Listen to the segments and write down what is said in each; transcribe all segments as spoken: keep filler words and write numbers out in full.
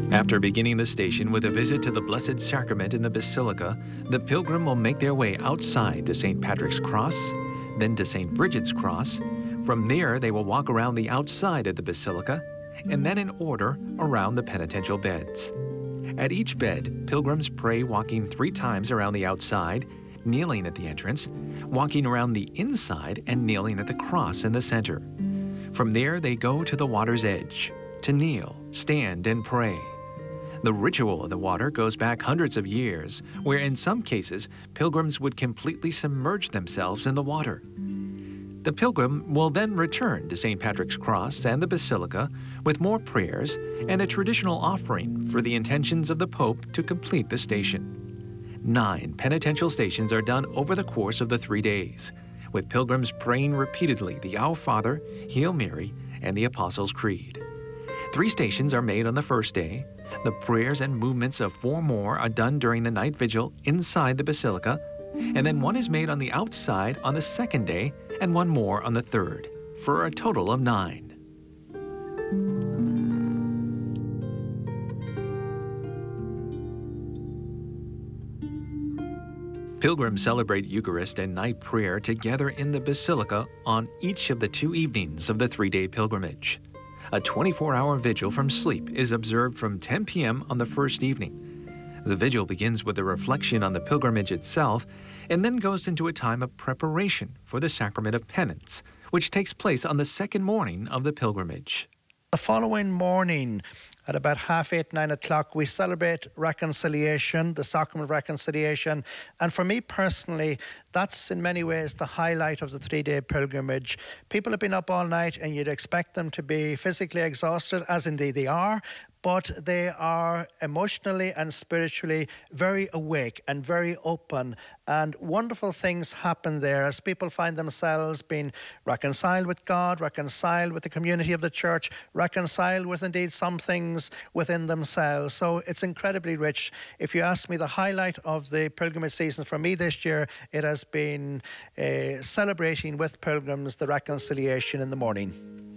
After beginning the station with a visit to the Blessed Sacrament in the Basilica, the pilgrim will make their way outside to Saint Patrick's Cross, then to Saint Bridget's Cross. From there, they will walk around the outside of the Basilica, and then in order around the penitential beds. At each bed, pilgrims pray walking three times around the outside, kneeling at the entrance, walking around the inside, and kneeling at the cross in the center. From there, they go to the water's edge to kneel, stand, and pray. The ritual of the water goes back hundreds of years, where in some cases, pilgrims would completely submerge themselves in the water. The pilgrim will then return to Saint Patrick's Cross and the Basilica with more prayers and a traditional offering for the intentions of the Pope to complete the station. Nine penitential stations are done over the course of the three days, with pilgrims praying repeatedly the Our Father, Hail Mary, and the Apostles' Creed. Three stations are made on the first day. The prayers and movements of four more are done during the night vigil inside the Basilica, and then one is made on the outside on the second day and one more on the third, for a total of nine. Pilgrims celebrate Eucharist and night prayer together in the Basilica on each of the two evenings of the three-day pilgrimage. A twenty-four hour vigil from sleep is observed from ten p m on the first evening. The vigil begins with a reflection on the pilgrimage itself and then goes into a time of preparation for the sacrament of penance, which takes place on the second morning of the pilgrimage. The following morning, at about half eight, nine o'clock, we celebrate reconciliation, the sacrament of reconciliation. And for me personally, that's in many ways the highlight of the three-day pilgrimage. People have been up all night and you'd expect them to be physically exhausted, as indeed they are, but they are emotionally and spiritually very awake and very open, and wonderful things happen there as people find themselves being reconciled with God, reconciled with the community of the church, reconciled with indeed some things within themselves. So it's incredibly rich. If you ask me the highlight of the pilgrimage season for me this year, it has been uh, celebrating with pilgrims the reconciliation in the morning.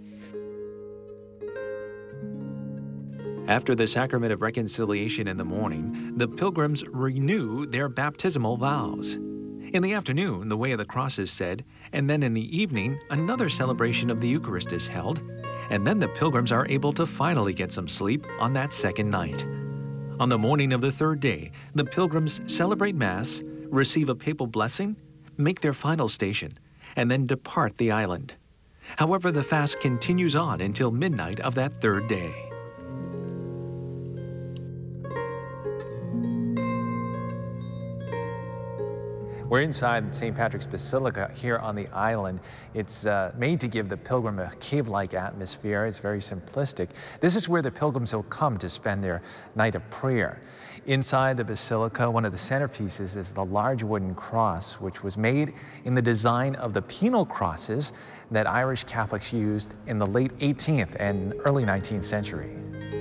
After the sacrament of reconciliation in the morning, the pilgrims renew their baptismal vows. In the afternoon, the Way of the Cross is said, and then in the evening, another celebration of the Eucharist is held, and then the pilgrims are able to finally get some sleep on that second night. On the morning of the third day, the pilgrims celebrate Mass, receive a papal blessing, make their final station, and then depart the island. However, the fast continues on until midnight of that third day. We're inside Saint Patrick's Basilica here on the island. It's uh, made to give the pilgrim a cave-like atmosphere. It's very simplistic. This is where the pilgrims will come to spend their night of prayer. Inside the Basilica, one of the centerpieces is the large wooden cross, which was made in the design of the penal crosses that Irish Catholics used in the late eighteenth and early nineteenth century.